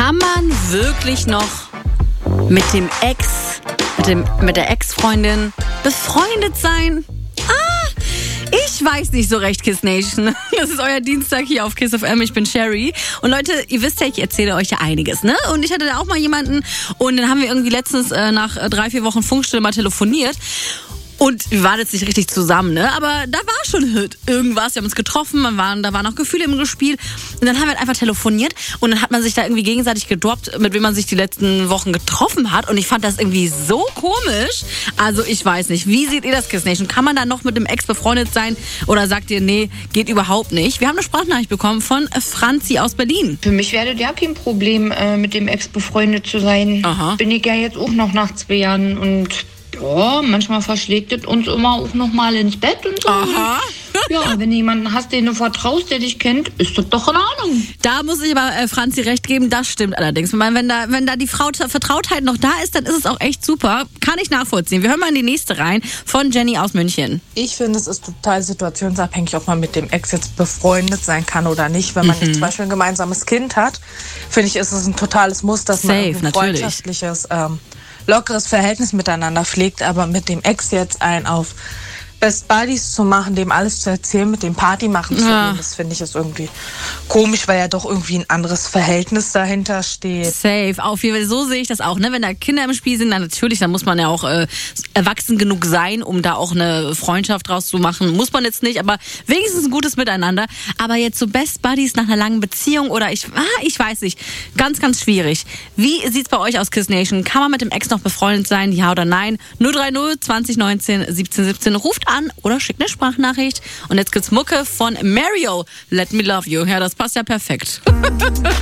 Kann man wirklich noch mit dem Ex, mit der Ex-Freundin befreundet sein? Ich weiß nicht so recht, Kiss Nation. Das ist euer Dienstag hier auf Kiss FM. Ich bin Sherry. Und Leute, ihr wisst ja, ich erzähle euch ja einiges, ne? Und ich hatte da auch mal jemanden und dann haben wir irgendwie letztens nach 3-4 Wochen Funkstille mal telefoniert. Und wir waren jetzt nicht richtig zusammen, ne? Aber da war schon irgendwas. Wir haben uns getroffen, da waren auch Gefühle im Spiel. Und dann haben wir halt einfach telefoniert und dann hat man sich da irgendwie gegenseitig gedroppt, mit wem man sich die letzten Wochen getroffen hat. Und ich fand das irgendwie so komisch. Also ich weiß nicht. Wie seht ihr das, Kiss Nation? Kann man da noch mit dem Ex befreundet sein? Oder sagt ihr, nee, geht überhaupt nicht? Wir haben eine Sprachnachricht bekommen von Franzi aus Berlin. Für mich wäre das ja kein Problem, mit dem Ex befreundet zu sein. Aha. Bin ich ja jetzt auch noch nach 2 Jahren und ja, manchmal verschlägt es uns immer auch noch mal ins Bett und so. Aha. Ja, wenn du jemanden hast, den du vertraust, der dich kennt, ist das doch in Ordnung. Da muss ich aber Franzi recht geben, das stimmt allerdings. Wenn da die Vertrautheit noch da ist, dann ist es auch echt super. Kann ich nachvollziehen. Wir hören mal in die nächste rein von Jenny aus München. Ich finde, es ist total situationsabhängig, ob man mit dem Ex jetzt befreundet sein kann oder nicht. Wenn man jetzt zum Beispiel ein gemeinsames Kind hat, finde ich, ist es ein totales Muss, dass man ein freundschaftliches, lockeres Verhältnis miteinander pflegt, aber mit dem Ex jetzt auf Best Buddies zu machen, dem alles zu erzählen, mit dem Party machen zu gehen, das finde ich ist irgendwie komisch, weil ja doch irgendwie ein anderes Verhältnis dahinter steht. Safe, auf jeden Fall, so sehe ich das auch, ne? Wenn da Kinder im Spiel sind, dann natürlich, dann muss man ja auch erwachsen genug sein, um da auch eine Freundschaft draus zu machen. Muss man jetzt nicht, aber wenigstens ein gutes Miteinander. Aber jetzt so Best Buddies nach einer langen Beziehung oder ich weiß nicht, ganz, ganz schwierig. Wie sieht's bei euch aus, Kiss Nation? Kann man mit dem Ex noch befreundet sein, ja oder nein? 030 2019 1717, ruft an oder schickt eine Sprachnachricht. Und jetzt gibt's Mucke von Mario, Let Me Love You. Ja, das passt ja perfekt.